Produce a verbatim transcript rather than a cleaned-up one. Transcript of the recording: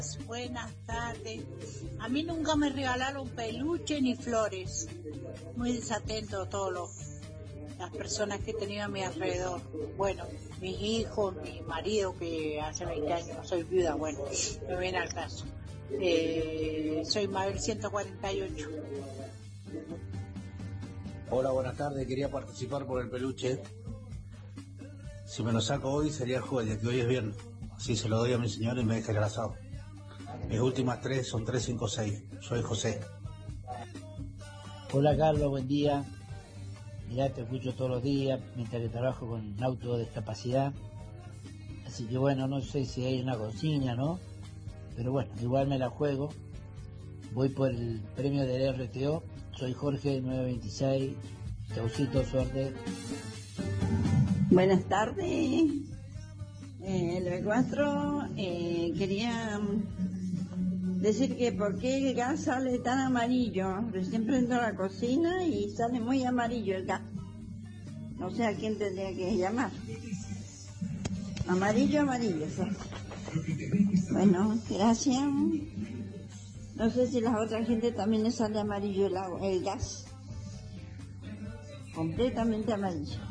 Buenas tardes. A mí nunca me regalaron peluche ni flores. Muy desatento a todos los, las personas que he tenido a mi alrededor. Bueno, mis hijos, mi marido, que hace veinte años no soy viuda, bueno, me ven al caso. Eh, soy Mabel ciento cuarenta y ocho. Hola, buenas tardes. Quería participar por el peluche. Si me lo saco hoy sería el jueves, que hoy es viernes. Así se lo doy a mi señora y me deja el asado. Mis últimas tres son tres cinco seis. Soy José. Hola Carlos, buen día. Mirá, te escucho todos los días mientras que trabajo con auto de discapacidad. Así que bueno, no sé si hay una consigna, ¿no? Pero bueno, igual me la juego. Voy por el premio del R T O. Soy Jorge, nueve veintiséis. Chaucito, suerte. Buenas tardes. Eh, el B cuatro, eh, quería decir que por qué el gas sale tan amarillo. Recién prendo la cocina y sale muy amarillo el gas. No sé a quién tendría que llamar. Amarillo, amarillo. ¿Sí? Bueno, gracias. No sé si a la otra gente también le sale amarillo el agua, el gas. Completamente amarillo.